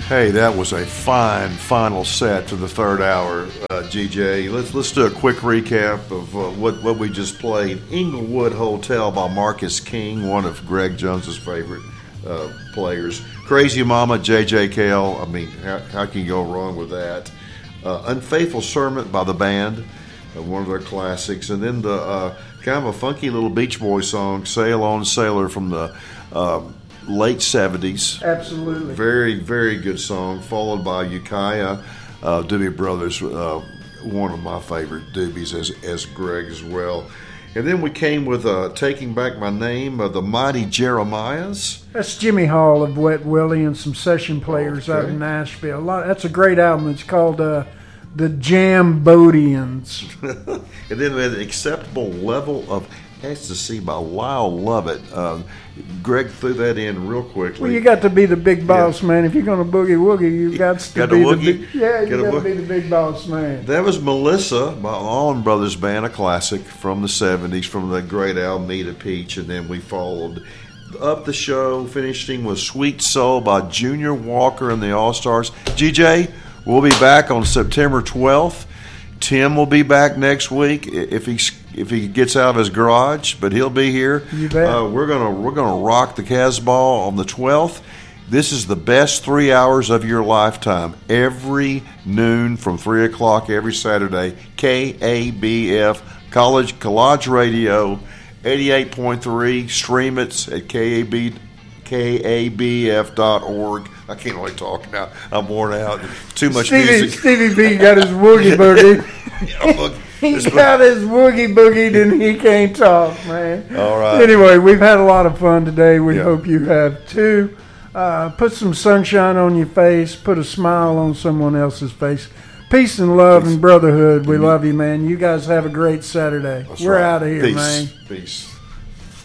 Hey, that was a fine final set to the third hour, GJ. Let's do a quick recap of what we just played. Inglewood Hotel by Marcus King, one of Greg Jones's favorite players. Crazy Mama, J.J. Cale. I mean, how can you go wrong with that? Unfaithful Servant by the band, one of their classics. And then the kind of a funky little Beach Boys song, Sail On Sailor, from the late 70s. Absolutely. Very, very good song, followed by Ukiah, Doobie Brothers, one of my favorite Doobies, as Greg as well. And then we came with Taking Back My Name, the Mighty Jeremiahs. That's Jimmy Hall of Wet Willie and some session players out in Nashville. That's a great album. It's called The Jambodians. And then we had Acceptable Level of Ecstasy by Lyle Lovett. Greg threw that in real quickly. Well, you got to be the big boss, man. If you're going to boogie woogie, you got to be the big. Yeah, you got to be the big boss, man. That was Melissa by Allman Brothers Band, a classic from the 70s, from the great album Meet a Peach. And then we followed up the show, finishing with Sweet Soul by Junior Walker and the All-Stars. GJ, we'll be back on September 12th. Tim will be back next week if he gets out of his garage, but he'll be here. You bet. We're gonna rock the Casbah on the 12th. This is the best 3 hours of your lifetime. Every noon from 3 o'clock every Saturday. KABF College Radio 88.3. Stream it at KABF.org. I can't really talk now. I'm worn out. Too much music. Stevie B got his woogie boogie. He got his woogie boogied and he can't talk, man. All right. Anyway, we've had a lot of fun today. We hope you have too. Put some sunshine on your face. Put a smile on someone else's face. Peace and love and brotherhood. We love you, man. You guys have a great Saturday. We're out of here, man. Peace.